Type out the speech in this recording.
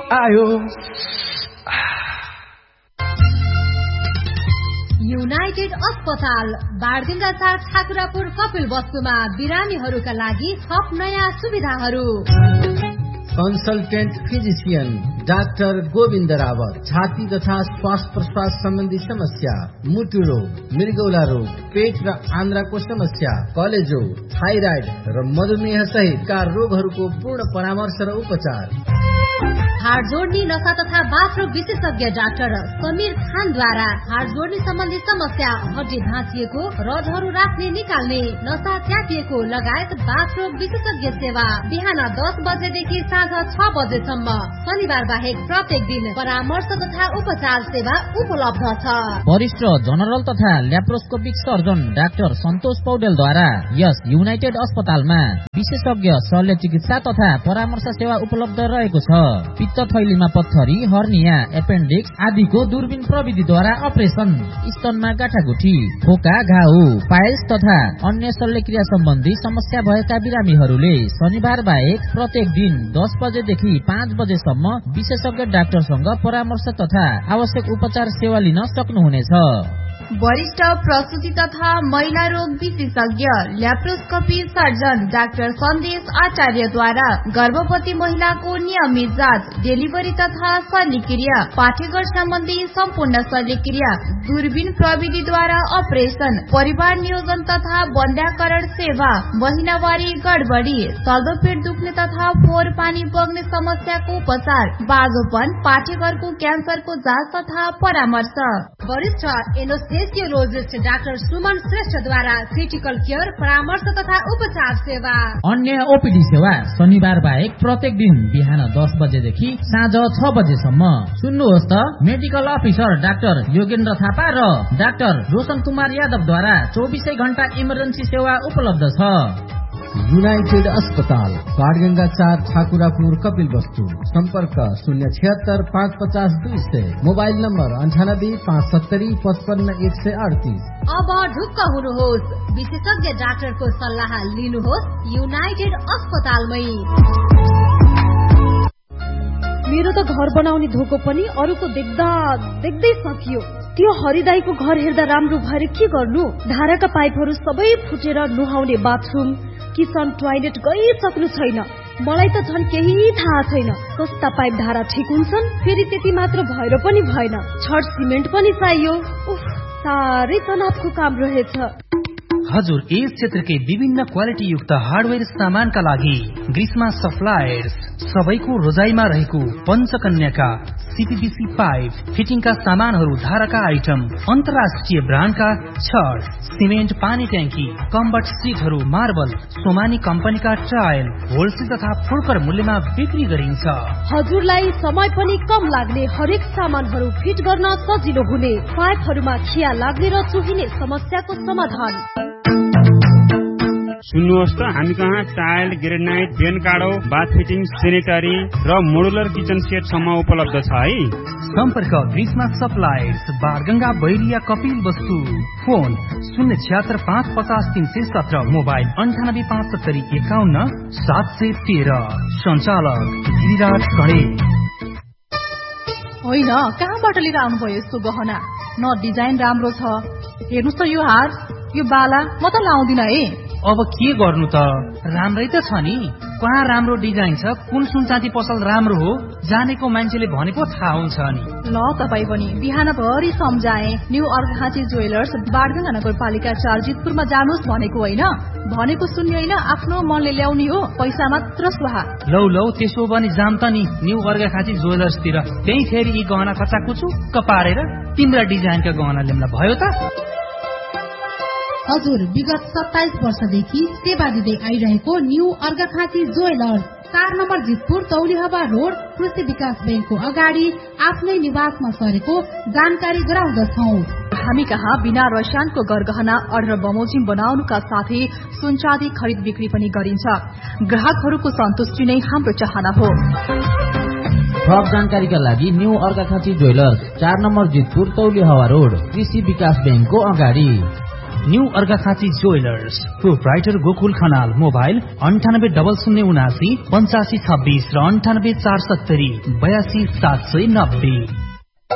आयो। युनाइटेड अस्पताल बारगंगा 4 ठाकुरापुर कपिल वस्तुमा बिरामीहरूका लागि थप नयाँ सुविधाहरू। Consultant physician doctor Govind Rawat, छाती तथा श्वास प्रश्वास सम्बन्धी समस्या, मुटु रोग, मृगौला रोग, पेट र आन्द्राको समस्या, कलेजो, थाइराइड र मधुमेह सहितका रोगहरूको पूर्ण परामर्श र उपचार। हाड जोड्ने नसा तथा बाथरोग विशेषज्ञ डाक्टर समीर खानद्वारा हाड जोड्ने सम्बन्धी समस्या, हड्डी भाँचिएको, रडहरू राख्ने निकाल्ने, नसा च्यातिएको लगायत बाथरोग विशेषज्ञ सेवा बिहान 10 बजेदेखि साँझ 6 बजेसम्म, शनिबार बाहेक प्रत्येक दिन परामर्श तथा उपचार सेवा उपलब्ध छ। वरिष्ठ जनरल तथा ल्याप्रोस्कोपिक सर्जन डाक्टर सन्तोष पौडेलद्वारा यस युनाइटेड अस्पतालमा विशेषज्ञ शल्य चिकित्सा तथा परामर्श सेवा उपलब्ध रहेको छ। पित्त थैलीमा पत्थरी, हर्निया, एपेन्डिक्स आदिको दूरबीन प्रविधिद्वारा अपरेसन, स्तनमा गाँठागुठी, खोका, घाउ, पाइल्स तथा अन्य शल्यक्रिया सम्बन्धी समस्या भएका बिरामीहरूले शनिबार बाहेक प्रत्येक दिन 10 बजेदेखि 5 बजेसम्म विशेषज्ञ डाक्टरसँग परामर्श तथा आवश्यक उपचार सेवा लिन सक्नुहुनेछ। वरिष्ठ प्रसूति तथा महिला रोग विशेषज्ञ ल्याप्रोस्कोपी सर्जन डाक्टर सन्देश आचार्यद्वारा गर्भवती महिलाको नियमित जाँच, डेलिभरी तथा शल्यक्रिया, पाठेघर सम्बन्धी सम्पूर्ण शल्यक्रिया, दूरबीन प्रविधिद्वारा अपरेसन, परिवार नियोजन तथा बन्ध्याकरण सेवा, महिनावारी गडबडी, चल्दो पेट दुख्ने तथा फोहोर पानी बग्ने समस्याको उपचार, बाँझोपन, पाठेघरको क्यान्सरको जाँच तथा परामर्श। वरिष्ठ एनेस्थेसियोलोजिस्ट डाक्टर सुमन श्रेष्ठद्वारा क्रिटिकल केयर परामर्श तथा उपचार सेवा। अन्य ओपीडी सेवा शनिबार बाहेक प्रत्येक दिन बिहान 10 बजेदेखि साँझ 6 बजेसम्म। सुन्नुहोस् त, medical officer doctor Yogendra Thapa र डाक्टर रोशन कुमार यादवद्वारा 24 घण्टा इमर्जेन्सी सेवा उपलब्ध छ। युनाइटेड अस्पताल बाणगंगा 4 ठाकुरापुर कपिल वस्तु। सम्पर्क 076 550 200, मोबाइल नम्बर 98 570 55 138। अब ढुक्क हुनुहोस्, विशेषज्ञ डाक्टरको सल्लाह लिनुहोस् युनाइटेड अस्पतालमै। मेरो त घर बनाउने धोको पनि अरूको देख्दा देख्दै सकियो। त्यो हरिदाईको घर हेर्दा राम्रो भएर के गर्नु? धाराका पाइपहरू सबै फुटेर नुहाउने बाथरुम, किचन, टोयलेट गइसक्नु छैन। मलाई त झन् केही थाहा छैन। कस्ता पाइप धारा ठिक हुन्छन्? फेरि त्यति मात्र भएर पनि भएन, छड सिमेन्ट पनि चाहियो। साह्रै तनावको काम रहेछ। हजुर, यस क्षेत्रकै विभिन्न क्वालिटी युक्त हार्डवेयर सामानका लागि ग्रीष्मा सप्लायर्स सबैको रोजाइमा रहेको पञ्चकन्याका सीपीवीसी पाइप फिटिङका सामानहरू, धाराका आइटम, अन्तर्राष्ट्रिय ब्रान्डका छड, सिमेन्ट, पानी ट्याङ्की, कम्बट सिटहरू, मार्बल, सोमानी कम्पनीका टाइल होलसेल तथा फुर्कर मूल्यमा बिक्री गरिन्छ। हजुरलाई समय पनि कम लाग्ने, हरेक सामानहरू फिट गर्न सजिलो हुने, पाइपहरूमा खिया लाग्ने र चुहिने समस्याको समाधान। सुन्नुहोस् त, हामी कहाँ टाइल, ग्रेनाइट, बेन काडो, बाथ फिटिङ, सेनेटरी र मोडुलर किचन सेट सम्म उपलब्ध छ है। सम्पर्क ग्रीष्मा सप्लायर्स बारगंगा बैरिया कपिल वस्तु। Phone 076 550 317, mobile 98 570 51 713। सञ्चालक गिरिराज खडे। होइन, कहाँबाट लिएर आउनुभयो यस्तो गहना? न डिजाइन राम्रो छ। हेर्नुहोस् त, यो हार, यो बाला म त लाउँदिन है। अब के गर्नु त, राम्रै त छ नि। कहाँ राम्रो डिजाइन छ, कुन सुनचाँदी पसल राम्रो हो, जानेको मान्छेले भनेको थाहा हुन्छ नि। ल, तपाईँ पनि बिहानभरि सम्झाए। न्यू अर्घाँची ज्वेलर्स बारगंगा नगरपालिका 4 जितपुरमा जानुहोस् भनेको होइन, भनेको सुन्ने होइन, आफ्नो मनले ल्याउने हो, पैसा मात्र सुहा। लौ त्यसो भने जाम त नि न्यू अर्घाँची ज्वेलर्सतिर। त्यही फेरि यी गहना कचाकुचुक्क पारेर तिम्रा डिजाइनका गहना ल्याउन भयो त। हजुर, विगत 27 वर्षदेखि सेवा दिँदै आइरहेको new Arghakhanchi jewellers 4 number Jitpur तौलिहवा road, कृषि विकास बैंकको अगाडि आफ्नै निवासमा सरेको जानकारी गराउँदछौ। हामी कहाँ बिना रसायनको गरगहना, अर्डर बमोजिम बनाउनुका साथै सुनचाँदी खरिद बिक्री पनि गरिन्छ। ग्राहकहरूको सन्तुष्टि नै हाम्रो चाहना हो। थप जानकारीका लागि new Arghakhanchi jewellers 4 number Jitpur तौलिहवा road, कृषि विकास बैंकको अगाडि। New Arghakhanchi jewellers, proprietor Gokul Khanal. Mobile 980079 8526 र 9847 82 790।